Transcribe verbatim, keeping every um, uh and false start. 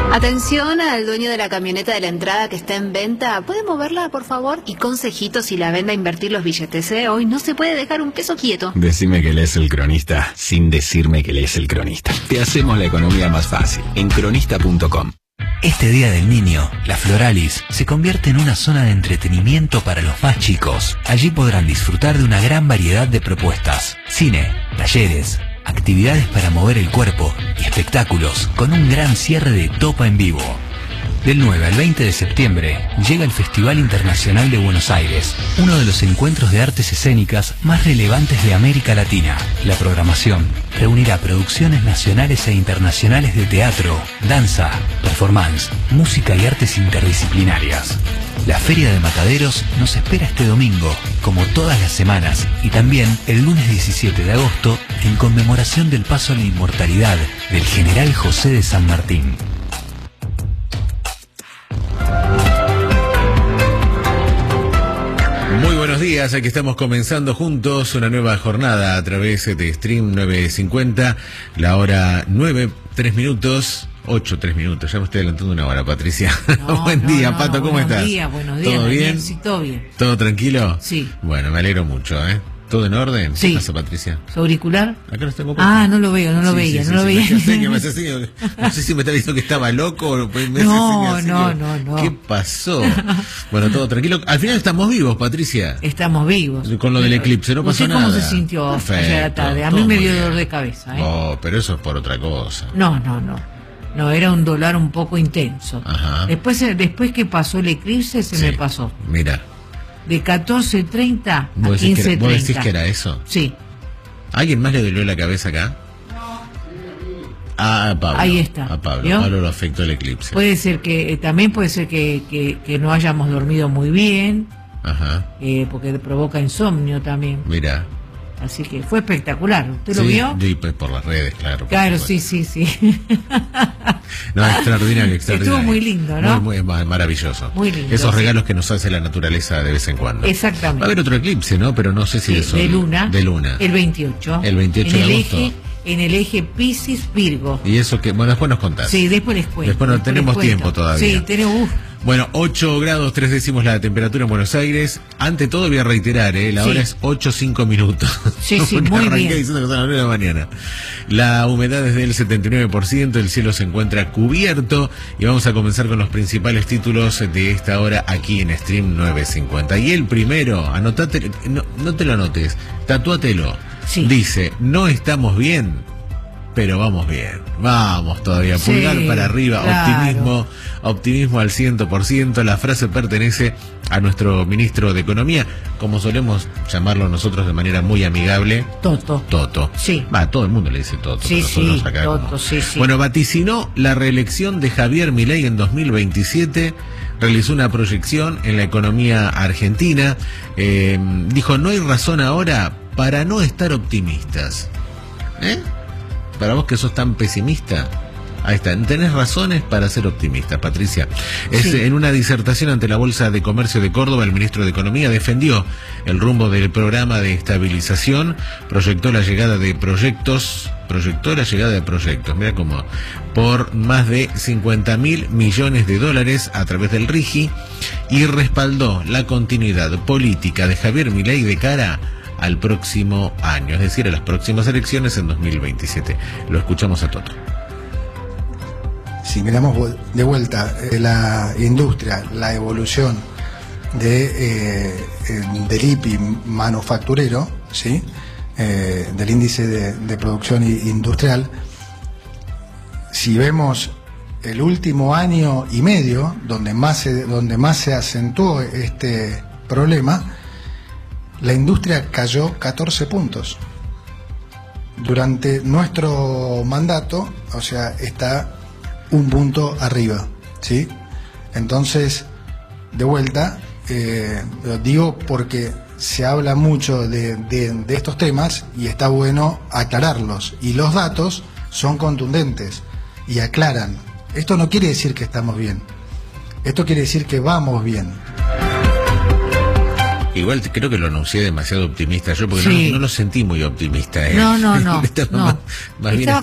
Atención al dueño de la camioneta de la entrada que está en venta. ¿Puede moverla, por favor? Y consejitos si la vende a invertir los billetes, ¿eh? Hoy no se puede dejar un peso quieto. Decime que lees El Cronista sin decirme que lees El Cronista. Te hacemos la economía más fácil en cronista punto com. Este Día del Niño, la Floralis se convierte en una zona de entretenimiento para los más chicos. Allí podrán disfrutar de una gran variedad de propuestas: cine, talleres, actividades para mover el cuerpo y espectáculos con un gran cierre de Topa en vivo. Del nueve al veinte de septiembre llega el Festival Internacional de Buenos Aires, uno de los encuentros de artes escénicas más relevantes de América Latina. La programación reunirá producciones nacionales e internacionales de teatro, danza, performance, música y artes interdisciplinarias. La Feria de Mataderos nos espera este domingo, como todas las semanas, y también el lunes diecisiete de agosto, en conmemoración del paso a la inmortalidad del general José de San Martín. Muy buenos días, aquí estamos comenzando juntos una nueva jornada a través de Stream nueve cincuenta, la hora nueve, tres minutos, ocho, tres minutos, ya me estoy adelantando una hora, Patricia. No, Buen no, día, no, Pato, ¿cómo buenos estás? Días, buenos días, ¿Todo bien? bien? Sí, todo bien. ¿Todo tranquilo? Sí. Bueno, me alegro mucho, ¿eh? ¿Todo en orden? Sí. ¿Qué pasa, Patricia? ¿Su auricular? Acá los tengo. Ah, no lo veo, no lo Sí, veía, sí, no sí, lo sí, veía. me hacía señas, me hacía señas. No sé si me está diciendo que estaba loco o me No, hacía señas, no, así que- no, no. ¿Qué pasó? Bueno, todo tranquilo. Al final estamos vivos, Patricia. Estamos vivos. Con lo del eclipse, no pasó sé cómo nada. se sintió Perfecto, ayer a la tarde. A todo mí me muy dio bien. dolor de cabeza, ¿eh? Oh, pero eso es por otra cosa. No, no, no. No, era un dolor un poco intenso. Ajá. Después, después que pasó el eclipse, se Sí. me pasó. Mira, De catorce treinta a ¿vos decís, que quince era, vos decís treinta. que era eso? Sí. ¿Alguien más le dolió la cabeza acá? Ah, a Pablo. Ahí está. A Pablo. ¿Vio? Pablo lo afectó el eclipse. Puede ser que, eh, también puede ser que, que, que no hayamos dormido muy bien, Ajá. eh, porque provoca insomnio también. Mira. Así que fue espectacular. ¿Usted lo Sí, vio? sí, pues por las redes, claro. por Claro, supuesto. sí, sí, sí. No, extraordinario, extraordinario. Estuvo muy lindo, ¿no? Muy, muy maravilloso. Muy lindo, Esos sí. regalos que nos hace la naturaleza de vez en cuando. Exactamente. Va a haber otro eclipse, ¿no? Pero no sé si Sí, eso. de luna. De luna. El veintiocho. El veintiocho en de el agosto. Eje, en el eje Piscis-Virgo. Y eso que, bueno, después nos contás. Sí, después les cuento. Después no les tenemos cuento. tiempo todavía. Sí, tenemos. uf, Bueno, ocho grados, tres décimos la temperatura en Buenos Aires. Ante todo voy a reiterar, ¿eh? La Sí. hora es ocho cinco minutos. Sí, sí, Porque muy arranqué bien. diciendo que son las nueve de la mañana. La humedad es del setenta y nueve por ciento, el cielo se encuentra cubierto y vamos a comenzar con los principales títulos de esta hora aquí en Stream nueve cincuenta. Y el primero, anotate, no, no te lo anotes, tatúatelo. Sí. Dice, no estamos bien, pero vamos bien. Vamos todavía, Sí, pulgar para arriba, claro. optimismo. Optimismo al cien por ciento. La frase pertenece a nuestro ministro de Economía, como solemos llamarlo nosotros de manera muy amigable, Toto. Toto. Sí. Va, todo el mundo le dice Toto. Sí, pero nosotros sí, acá Toto, como- sí, sí. Bueno, vaticinó la reelección de Javier Milei en dos mil veintisiete. Realizó una proyección en la economía argentina. Eh, dijo, no hay razón ahora para no estar optimistas. ¿Eh? Para vos que sos tan pesimista. Ahí está, tenés razones para ser optimista, Patricia. Es Sí. en una disertación ante la Bolsa de Comercio de Córdoba, el ministro de Economía defendió el rumbo del programa de estabilización, proyectó la llegada de proyectos, proyectó la llegada de proyectos, mira cómo, por más de cincuenta mil millones de dólares a través del RIGI y respaldó la continuidad política de Javier Milei de cara al próximo año, es decir, a las próximas elecciones en dos mil veintisiete. Lo escuchamos a Toto. Si miramos vuel- de vuelta eh, la industria, la evolución de, eh, eh, del I P I manufacturero, ¿sí? Eh, del índice de, de producción i- industrial, si vemos el último año y medio, donde más se, donde más se acentuó este problema, la industria cayó catorce puntos. Durante nuestro mandato, o sea, está un punto arriba, ¿sí? Entonces, de vuelta, eh, lo digo porque se habla mucho de, de, de estos temas y está bueno aclararlos. Y los datos son contundentes y aclaran. Esto no quiere decir que estamos bien. Esto quiere decir que vamos bien. Igual creo que lo anuncié demasiado optimista yo, porque Sí. no, no lo sentí muy optimista. ¿eh? No, no, no, Estaba no. Más, más bien Estaba